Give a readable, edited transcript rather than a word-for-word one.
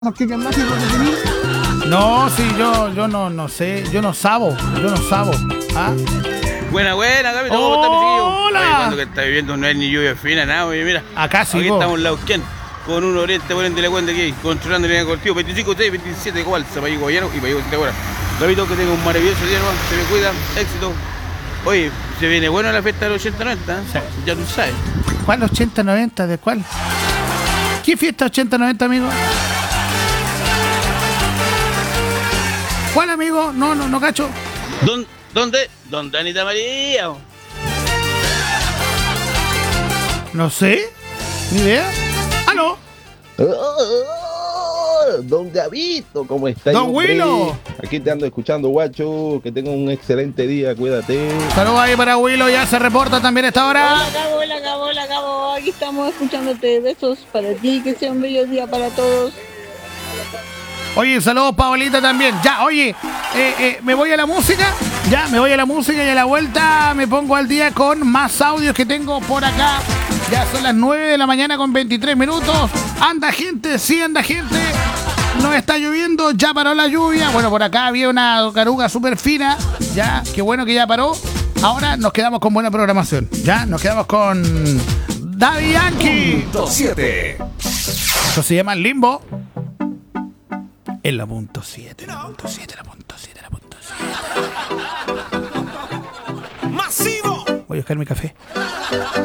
¿Qué mágico que tenés? No, sí, yo no sé, yo no sabo. ¿Ah? Buena, Gaby, ¿cómo estás, mi chiquillo? Hola. Oye, cuando que está viviendo no es ni lluvia fina, nada, oye, mira. Acá sí, Aquí vos. estamos en Lauquén, con un oriente por ende de la cuenta aquí, controlando la línea cortiva, 25, 6, 27 de Cobalsa, País Guayano y País Guayano. Gabito, que tenga un maravilloso día, hermano, se me cuida, éxito. Oye, se viene bueno la fiesta del 80-90, ¿eh? Sí. Ya tú sabes. ¿Cuál 80-90? ¿De cuál? ¿Qué fiesta 80-90, amigo? ¿Cuál, amigo? No cacho. ¿Dónde? ¿Dónde Anita María? No sé. Ni idea. ¿Aló? Don Gabito, ¿cómo está? Don Willow. Aquí te ando escuchando, guacho. Que tenga un excelente día, cuídate. Saludos ahí para Willow, ya se reporta también a esta hora. Hola, Cabo. Aquí estamos escuchándote. Besos para ti, que sea un bello día para todos. Oye, saludos Paolita también. Ya, oye, me voy a la música. Ya, me voy a la música y a la vuelta me pongo al día con más audios que tengo por acá. Ya son las 9 de la mañana con 23 minutos. Anda gente, sí anda gente. No está lloviendo, ya paró la lluvia. Bueno, por acá había una caruga súper fina. Ya, qué bueno que ya paró. Ahora nos quedamos con buena programación. Ya, nos quedamos con Daddy Yankee. Punto 7. Esto se llama Limbo. En la punto 7, la punto 7. ¡Masivo! Voy a buscar mi café.